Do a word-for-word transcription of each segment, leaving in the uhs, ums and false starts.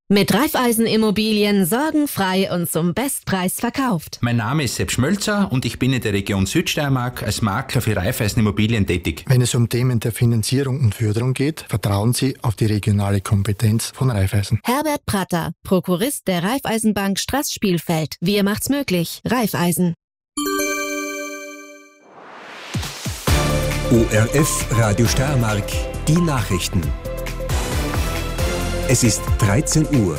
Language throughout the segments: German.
Mit Raiffeisen Immobilien sorgenfrei und zum Bestpreis verkauft. Mein Name ist Sepp Schmölzer und ich bin in der Region Südsteiermark als Makler für Raiffeisen Immobilien tätig. Wenn es um Themen der Finanzierung und Förderung geht, vertrauen Sie auf die regionale Kompetenz von Raiffeisen. Herbert Pratter, Prokurist der Raiffeisenbank Straßspielfeld. Wir macht's möglich. Raiffeisen. O R F Radio Steiermark, die Nachrichten. Es ist dreizehn Uhr.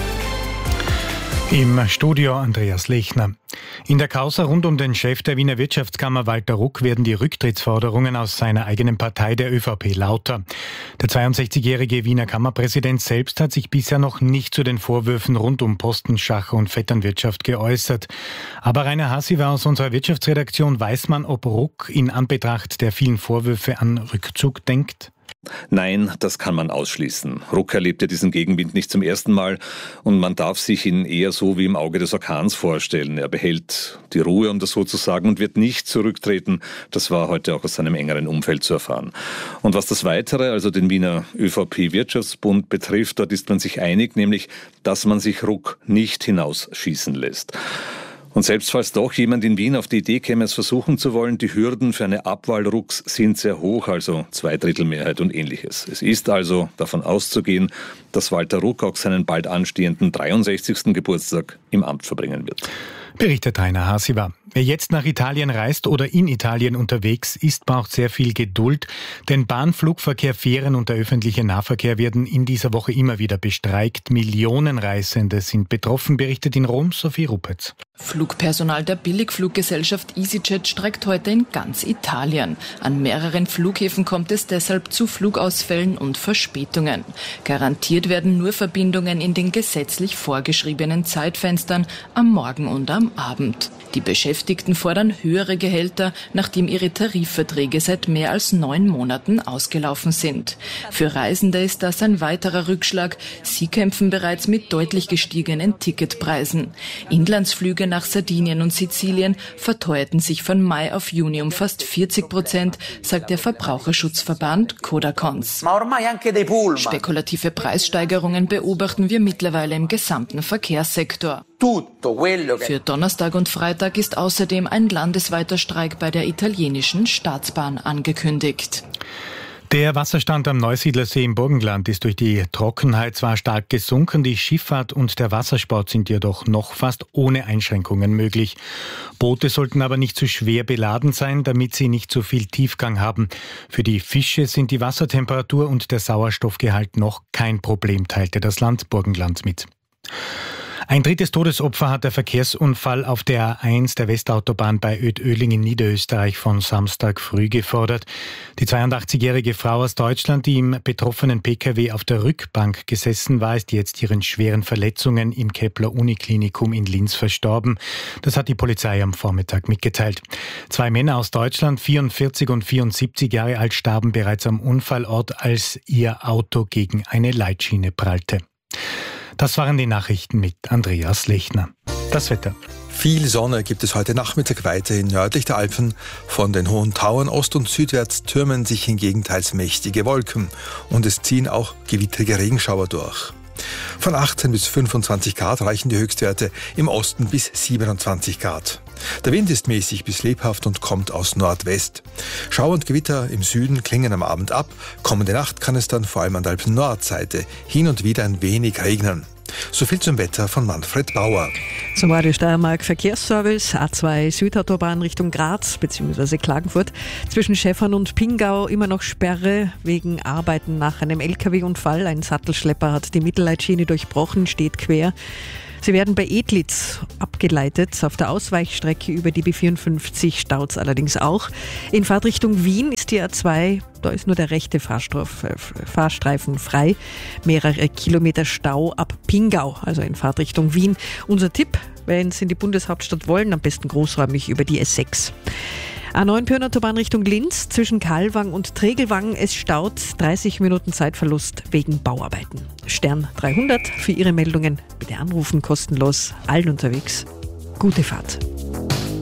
Im Studio Andreas Lechner. In der Causa rund um den Chef der Wiener Wirtschaftskammer Walter Ruck werden die Rücktrittsforderungen aus seiner eigenen Partei, der ÖVP, lauter. Der zweiundsechzigjährige Wiener Kammerpräsident selbst hat sich bisher noch nicht zu den Vorwürfen rund um Postenschacher und Vetternwirtschaft geäußert. Aber Rainer Hassiwer aus unserer Wirtschaftsredaktion, weiß man, ob Ruck in Anbetracht der vielen Vorwürfe an Rückzug denkt? Nein, das kann man ausschließen. Ruck erlebte diesen Gegenwind nicht zum ersten Mal und man darf sich ihn eher so wie im Auge des Orkans vorstellen. Er behält die Ruhe, um das so zu sagen, und wird nicht zurücktreten. Das war heute auch aus seinem engeren Umfeld zu erfahren. Und was das Weitere, also den Wiener ÖVP-Wirtschaftsbund betrifft, dort ist man sich einig, nämlich, dass man sich Ruck nicht hinausschießen lässt. Und selbst falls doch jemand in Wien auf die Idee käme, es versuchen zu wollen, die Hürden für eine Abwahl Rucks sind sehr hoch, also Zweidrittelmehrheit und ähnliches. Es ist also davon auszugehen, dass Walter Ruck auch seinen bald anstehenden dreiundsechzigsten Geburtstag im Amt verbringen wird. Berichtet Rainer Hassiwer. Wer jetzt nach Italien reist oder in Italien unterwegs ist, braucht sehr viel Geduld, denn Bahn, Flugverkehr, Fähren und der öffentliche Nahverkehr werden in dieser Woche immer wieder bestreikt. Millionen Reisende sind betroffen, berichtet in Rom Sophie Ruppetz. Flugpersonal der Billigfluggesellschaft EasyJet streikt heute in ganz Italien. An mehreren Flughäfen kommt es deshalb zu Flugausfällen und Verspätungen. Garantiert werden nur Verbindungen in den gesetzlich vorgeschriebenen Zeitfenstern am Morgen und am Abend. Die Beschäftigten fordern höhere Gehälter, nachdem ihre Tarifverträge seit mehr als neun Monaten ausgelaufen sind. Für Reisende ist das ein weiterer Rückschlag. Sie kämpfen bereits mit deutlich gestiegenen Ticketpreisen. Inlandsflüge nach Sardinien und Sizilien verteuerten sich von Mai auf Juni um fast vierzig Prozent, sagt der Verbraucherschutzverband Codacons. Spekulative Preissteigerungen beobachten wir mittlerweile im gesamten Verkehrssektor. Für Donnerstag und Freitag ist außerdem ein landesweiter Streik bei der italienischen Staatsbahn angekündigt. Der Wasserstand am Neusiedlersee im Burgenland ist durch die Trockenheit zwar stark gesunken, die Schifffahrt und der Wassersport sind jedoch noch fast ohne Einschränkungen möglich. Boote sollten aber nicht zu schwer beladen sein, damit sie nicht zu viel Tiefgang haben. Für die Fische sind die Wassertemperatur und der Sauerstoffgehalt noch kein Problem, teilte das Land Burgenland mit. Ein drittes Todesopfer hat der Verkehrsunfall auf der A eins der Westautobahn bei Oetöling in Niederösterreich von Samstag früh gefordert. Die zweiundachtzigjährige Frau aus Deutschland, die im betroffenen Pkw auf der Rückbank gesessen war, ist jetzt ihren schweren Verletzungen im Kepler-Uniklinikum in Linz verstorben. Das hat die Polizei am Vormittag mitgeteilt. Zwei Männer aus Deutschland, vierundvierzig und vierundsiebzig Jahre alt, starben bereits am Unfallort, als ihr Auto gegen eine Leitschiene prallte. Das waren die Nachrichten mit Andreas Lechner. Das Wetter. Viel Sonne gibt es heute Nachmittag weiterhin nördlich der Alpen. Von den hohen Tauern ost- und südwärts türmen sich hingegen teils mächtige Wolken und es ziehen auch gewittrige Regenschauer durch. Von achtzehn bis fünfundzwanzig Grad reichen die Höchstwerte, im Osten bis siebenundzwanzig Grad. Der Wind ist mäßig bis lebhaft und kommt aus Nordwest. Schauer und Gewitter im Süden klingen am Abend ab. Kommende Nacht kann es dann vor allem an der Alpen-Nordseite hin und wieder ein wenig regnen. So viel zum Wetter von Manfred Bauer. Zum Radio Steiermark Verkehrsservice, A zwei Südautobahn Richtung Graz bzw. Klagenfurt. Zwischen Schäffern und Pingau immer noch Sperre wegen Arbeiten nach einem L K W-Unfall. Ein Sattelschlepper hat die Mittelleitschiene durchbrochen, steht quer. Sie werden bei Edlitz abgeleitet. Auf der Ausweichstrecke über die B vierundfünfzig staut's allerdings auch. In Fahrtrichtung Wien ist die A zwei, da ist nur der rechte Fahrstreifen frei. Mehrere Kilometer Stau ab Pingau, also in Fahrtrichtung Wien. Unser Tipp, wenn Sie in die Bundeshauptstadt wollen, am besten großräumig über die S sechs. A neun Pirnautobahn Richtung Linz, zwischen Kalwang und Tregelwang. Es staut, dreißig Minuten Zeitverlust wegen Bauarbeiten. Stern dreihundert für Ihre Meldungen. Bitte anrufen, kostenlos. Allen unterwegs. Gute Fahrt.